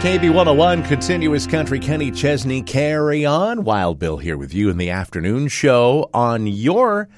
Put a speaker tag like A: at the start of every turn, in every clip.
A: KB 101, Continuous Country. Kenny Chesney, carry on. Wild Bill here with you in the afternoon show on your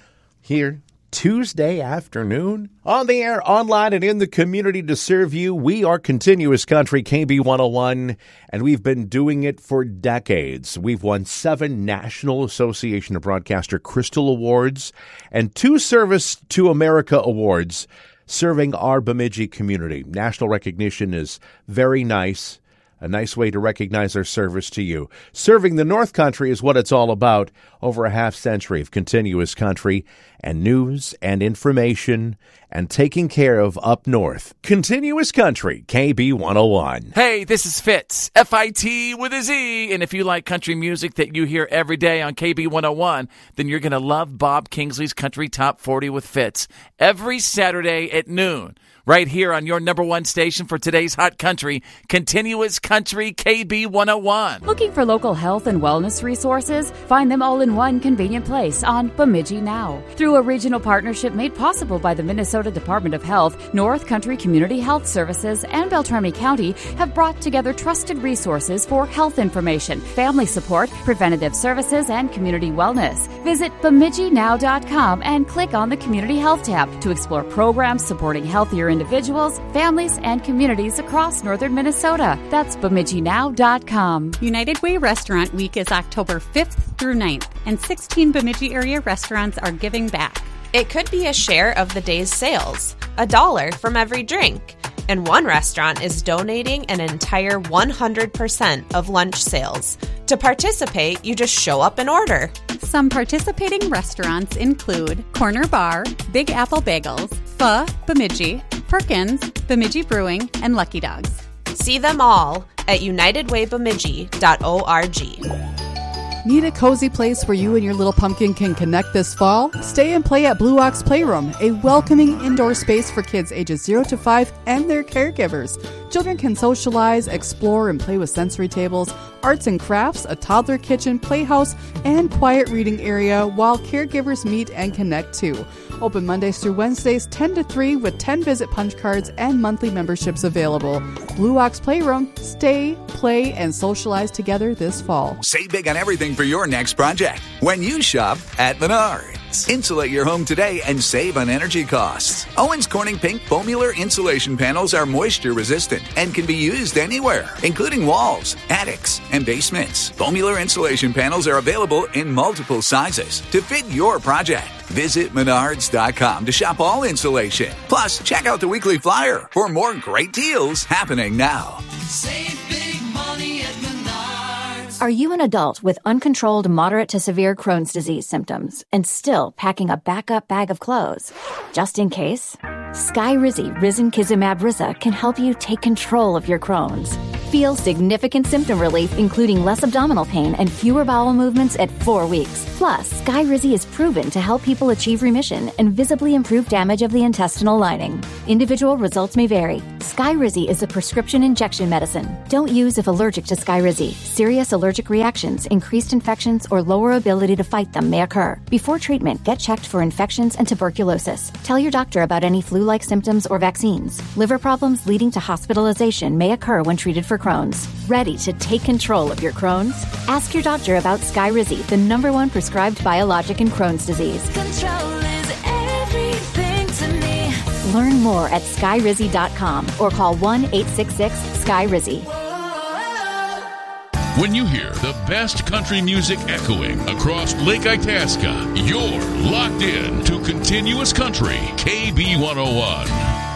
A: Tuesday afternoon. On the air, online, and in the community to serve you. We are Continuous Country, KB 101, and we've been doing it for decades. We've won 7 National Association of Broadcaster Crystal Awards and 2 Service to America Awards, serving our Bemidji community. National recognition is very nice, a nice way to recognize our service to you. Serving the North Country is what it's all about. Over a half century of continuous country and news and information and taking care of up north. Continuous Country, KB 101.
B: Hey, this is Fitz, F-I-T with a Z. And if you like country music that you hear every day on KB 101, then you're going to love Bob Kingsley's Country Top 40 with Fitz every Saturday at noon. Right here on your number one station for today's hot country, Continuous Country, KB 101.
C: Looking for local health and wellness resources? Find them all in one convenient place on Bemidji Now. Through a regional partnership made possible by the Minnesota Department of Health, North Country Community Health Services, and Beltrami County have brought together trusted resources for health information, family support, preventative services, and community wellness. Visit BemidjiNow.com and click on the Community Health tab to explore programs supporting healthier individuals, families, and communities across northern Minnesota. That's BemidjiNow.com.
D: United Way Restaurant Week is October 5th through 9th, and 16 Bemidji area restaurants are giving back.
E: It could be a share of the day's sales, $1 from every drink, and one restaurant is donating an entire 100% of lunch sales. To participate, you just show up and order.
D: Some participating restaurants include Corner Bar, Big Apple Bagels, Pho Bemidji, Perkins, Bemidji Brewing, and Lucky Dogs.
E: See them all at unitedwaybemidji.org.
F: Need a cozy place where you and your little pumpkin can connect this fall? Stay and play at Blue Ox Playroom, a welcoming indoor space for kids ages 0 to 5 and their caregivers. Children can socialize, explore, and play with sensory tables, arts and crafts, a toddler kitchen, playhouse, and quiet reading area while caregivers meet and connect too. Open Mondays through Wednesdays 10 to 3 with 10 visit punch cards and monthly memberships available. Blue Ox Playroom. Stay, play, and socialize together this fall.
G: Save big on everything for your next project when you shop at Menards. Insulate your home today and save on energy costs. Owens Corning Pink Foamular insulation panels are moisture resistant and can be used anywhere, including walls, attics, and basements. Foamular insulation panels are available in multiple sizes to fit your project. Visit Menards.com to shop all insulation. Plus, check out the weekly flyer for more great deals happening now.
H: Save big money at Menards.
C: Are you an adult with uncontrolled moderate to severe Crohn's disease symptoms and still packing a backup bag of clothes? Just in case, Skyrizi Risankizumab Riza can help you take control of your Crohn's. Feel significant symptom relief, including less abdominal pain and fewer bowel movements at 4 weeks. Plus, Skyrizi is proven to help people achieve remission and visibly improve damage of the intestinal lining. Individual results may vary. Skyrizi is a prescription injection medicine. Don't use if allergic to Skyrizi. Serious allergic reactions, increased infections, or lower ability to fight them may occur. Before treatment, get checked for infections and tuberculosis. Tell your doctor about any flu-like symptoms or vaccines. Liver problems leading to hospitalization may occur when treated for Crohn's. Ready to take control of your Crohn's? Ask your doctor about Skyrizi, the #1 prescribed biologic in Crohn's disease.
H: Control is everything to me.
C: Learn more at skyrizi.com or call 1-866-SKYRIZI.
I: When you hear the best country music echoing across Lake Itasca, you're locked in to Continuous Country, KB 101.